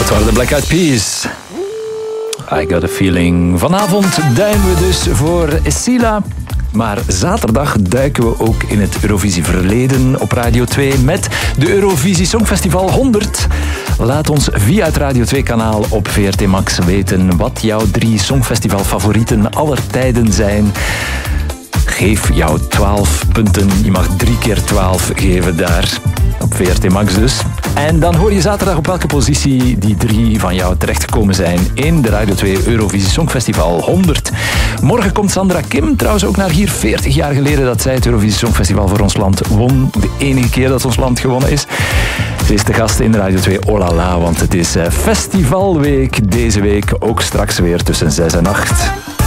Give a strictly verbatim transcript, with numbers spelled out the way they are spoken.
De Black Eyed Peas. I got a feeling. Vanavond duimen we dus voor Sila. Maar zaterdag duiken we ook in het Eurovisie verleden op Radio twee met de Eurovisie Songfestival honderd. Laat ons via het Radio twee kanaal op V R T Max weten wat jouw drie Songfestival favorieten aller tijden zijn. Geef jouw twaalf punten. Je mag drie keer twaalf geven daar. Op V R T Max dus. En dan hoor je zaterdag op welke positie die drie van jou terechtgekomen zijn in de Radio twee Eurovisie Songfestival honderd. Morgen komt Sandra Kim trouwens ook naar hier. veertig jaar geleden dat zij het Eurovisie Songfestival voor ons land won. De enige keer dat ons land gewonnen is. Ze is de gast in Radio twee Oh La La, want het is festivalweek deze week. Ook straks weer tussen zes en acht.